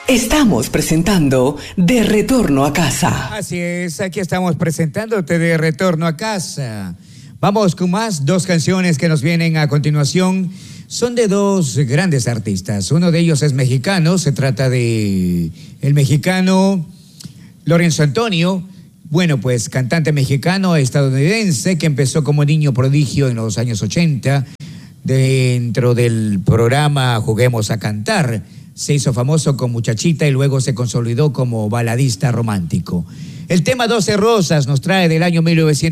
Estamos presentando De Retorno a Casa. Así es, aquí estamos presentándote De Retorno a Casa. Vamos con más, dos canciones que nos vienen a continuación. Son de dos grandes artistas. Uno de ellos es mexicano, se trata de el mexicano Lorenzo Antonio. Bueno, pues cantante mexicano estadounidense que empezó como niño prodigio en los años 80 dentro del programa Juguemos a Cantar. Se hizo famoso con Muchachita y luego se consolidó como baladista romántico. El tema 12 Rosas nos trae del año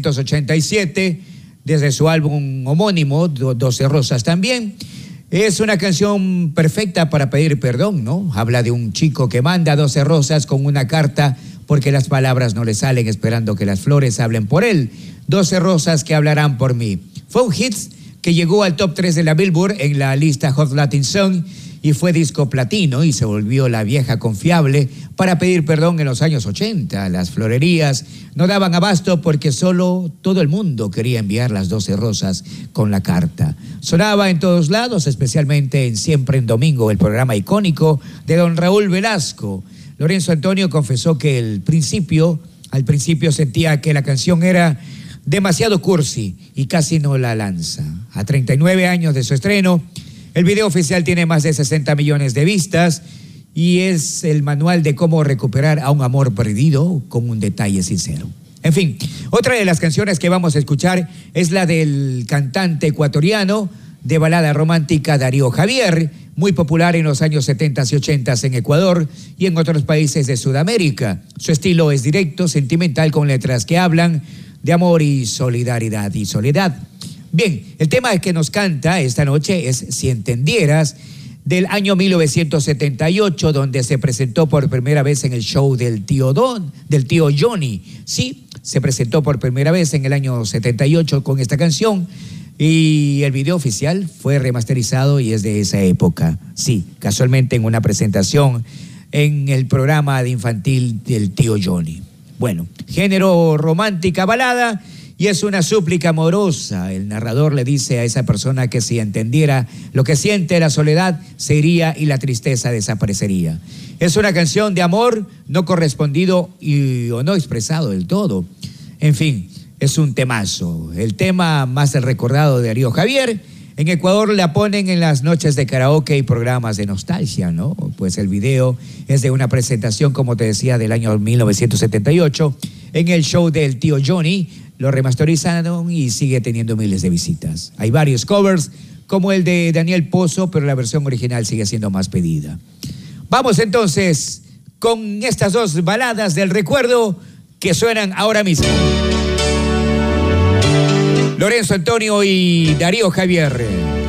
1987, desde su álbum homónimo, 12 Rosas también. Es una canción perfecta para pedir perdón, ¿no? Habla de un chico que manda 12 rosas con una carta porque las palabras no le salen, esperando que las flores hablen por él. 12 rosas que hablarán por mí. Fue un hit que llegó al top 3 de la Billboard en la lista Hot Latin Song y fue disco platino y se volvió la vieja confiable para pedir perdón en los años 80. Las florerías no daban abasto porque solo todo el mundo quería enviar las 12 rosas con la carta. Sonaba en todos lados, especialmente en Siempre en Domingo, el programa icónico de don Raúl Velasco. Lorenzo Antonio confesó que al principio sentía que la canción era demasiado cursi y casi no la lanza. A 39 años de su estreno, el video oficial tiene más de 60 millones de vistas y es el manual de cómo recuperar a un amor perdido con un detalle sincero. En fin, otra de las canciones que vamos a escuchar es la del cantante ecuatoriano de balada romántica Darío Javier, muy popular en los años 70 y 80 en Ecuador y en otros países de Sudamérica. Su estilo es directo, sentimental, con letras que hablan de amor y solidaridad y soledad. Bien, el tema que nos canta esta noche es Si Entendieras, del año 1978, donde se presentó por primera vez en el show del tío Johnny. Sí, se presentó por primera vez en el año 78 con esta canción y el video oficial fue remasterizado y es de esa época. Sí, casualmente en una presentación en el programa de infantil del tío Johnny. Bueno, género romántica balada. Y es una súplica amorosa. El narrador le dice a esa persona que si entendiera lo que siente, la soledad se iría y la tristeza desaparecería. Es una canción de amor no correspondido o no expresado del todo. En fin, es un temazo. El tema más recordado de Darío Javier. En Ecuador la ponen en las noches de karaoke y programas de nostalgia, ¿no? Pues el video es de una presentación, como te decía, del año 1978 en el show del tío Johnny. Lo remasterizaron y sigue teniendo miles de visitas. Hay varios covers, como el de Daniel Pozo, pero la versión original sigue siendo más pedida. Vamos entonces con estas dos baladas del recuerdo que suenan ahora mismo. Lorenzo Antonio y Darío Javier.